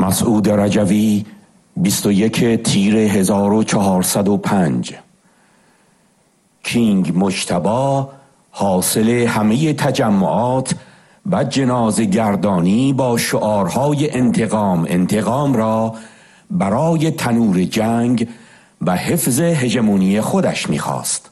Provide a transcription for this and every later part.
مسعود رجوی 21 تیر 1405. کینگ مجتبی حاصل همه تجمعات و جنازه گردانی با شعارهای انتقام را برای تنور جنگ و حفظ هژمونی خودش می‌خواست.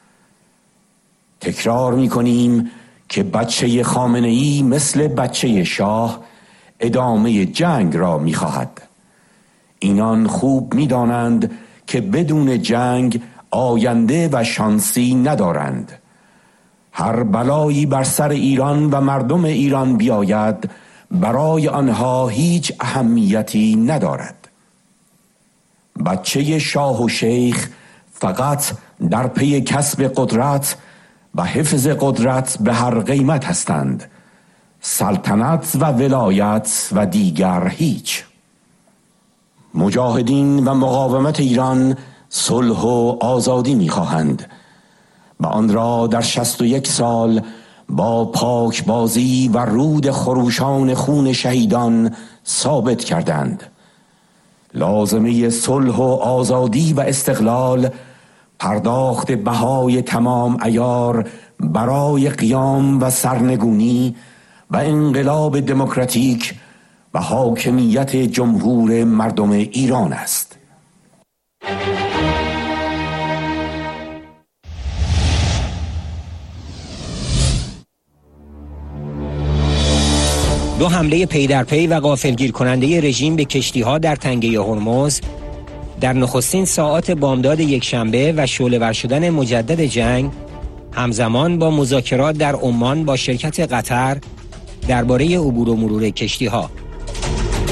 تکرار می‌کنیم که بچه خامنه‌ای مثل بچه شاه ادامه جنگ را می‌خواهد. اینان خوب می‌دانند که بدون جنگ آینده و شانسی ندارند. هر بلایی بر سر ایران و مردم ایران بیاید برای آنها هیچ اهمیتی ندارد. بچه شاه و شیخ فقط در پی کسب قدرت و حفظ قدرت به هر قیمت هستند. سلطنت و ولایت و دیگر هیچ. مجاهدین و مقاومت ایران صلح و آزادی می‌خواهند و آن را در 61 سال با پاکبازی و رود خروشان خون شهیدان ثابت کردند. لازمه صلح و آزادی و استقلال پرداخت بهای تمام عیار برای قیام و سرنگونی و انقلاب دموکراتیک و حاکمیت جمهور مردم ایران است. دو حمله پی در پی و غافلگیر کننده رژیم به کشتی‌ها در تنگه هرمز در نخستین ساعات بامداد یکشنبه و شعله‌ور شدن مجدد جنگ همزمان با مذاکرات در عمان با شرکت قطر درباره عبور و مرور کشتی‌ها.